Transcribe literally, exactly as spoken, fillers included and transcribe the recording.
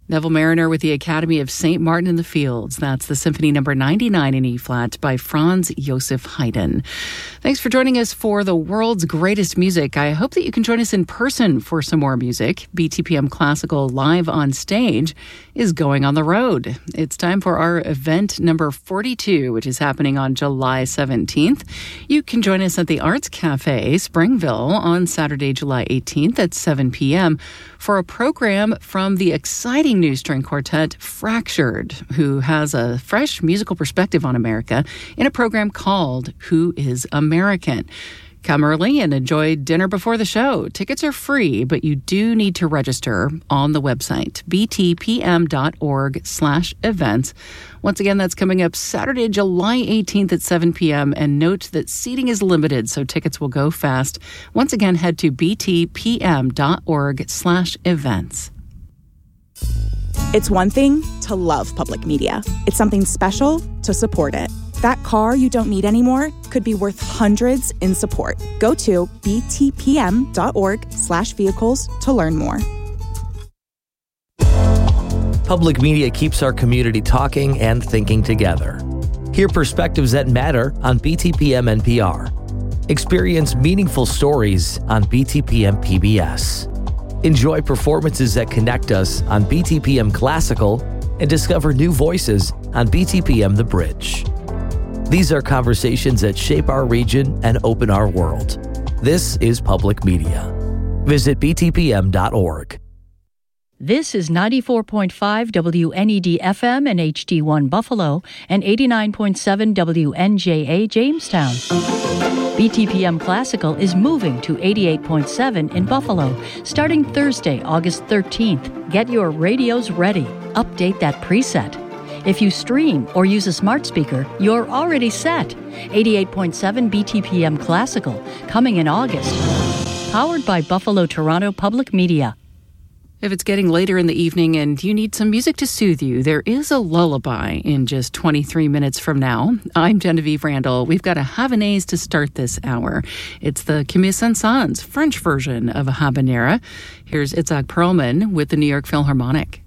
Neville Mariner with the Academy of Saint Martin in the Fields. That's the Symphony Number ninety-nine in E-flat by Franz Joseph Haydn. Thanks for joining us for the world's greatest music. I hope that you can join us in person for some more music. B T P M Classical Live on Stage is going on the road. It's time for our event number forty-two, which is happening on July seventeenth. You can join us at the Arts Cafe, Springville, on Saturday, July eighteenth at seven p.m. for a program from the exciting new string quartet Fractured, who has a fresh musical perspective on America in a program called Who is American? Come early and enjoy dinner before the show. Tickets are free, but you do need to register on the website, btpm.org slash events. Once again, that's coming up Saturday, July eighteenth at seven p.m. And note that seating is limited, so tickets will go fast. Once again, head to btpm.org slash events. It's one thing to love public media. It's something special to support it. That car you don't need anymore could be worth hundreds in support. Go to btpm.org slash vehicles to learn more. Public media keeps our community talking and thinking together. Hear perspectives that matter on B T P M N P R. Experience meaningful stories on B T P M P B S. Enjoy performances that connect us on B T P M Classical and discover new voices on B T P M The Bridge. These are conversations that shape our region and open our world. This is public media. Visit b t p m dot org. This is ninety-four point five W N E D F M and H D one Buffalo and eighty-nine point seven W N J A Jamestown. B T P M Classical is moving to eighty-eight point seven in Buffalo starting Thursday, August thirteenth. Get your radios ready. Update that preset. If you stream or use a smart speaker, you're already set. eighty-eight point seven B T P M Classical, coming in August. Powered by Buffalo Toronto Public Media. If it's getting later in the evening and you need some music to soothe you, there is a lullaby in just twenty-three minutes from now. I'm Genevieve Randall. We've got a Havanaise to start this hour. It's the Camille Saint-Saëns French version of a habanera. Here's Itzhak Perlman with the New York Philharmonic.